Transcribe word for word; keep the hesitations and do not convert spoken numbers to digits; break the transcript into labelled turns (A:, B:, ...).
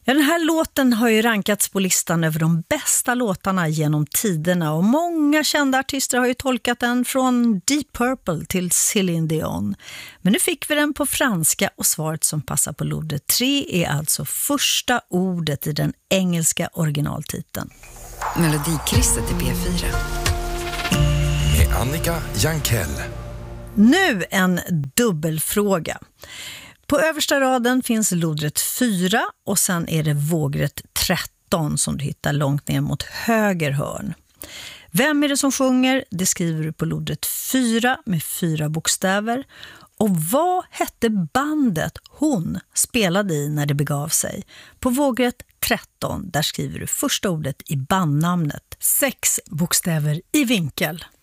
A: Ja, den här låten har ju rankats på listan över de bästa låtarna genom tiderna och många kända artister har ju tolkat den från Deep Purple till Céline Dion. Men nu fick vi den på franska och svaret som passar på lodret tre är alltså första ordet i den engelska originaltiteln.
B: Melodikrysset i P fyra.
C: Med Annika Jankell.
A: Nu en dubbelfråga. På översta raden finns lodret fyra och sen är det vågret tretton som du hittar långt ner mot höger hörn. Vem är det som sjunger? Det skriver du på lodret fyra med fyra bokstäver. Och vad hette bandet hon spelade i när det begav sig? På vågret tretton, där skriver du första ordet i bandnamnet. Sex bokstäver i vinkel.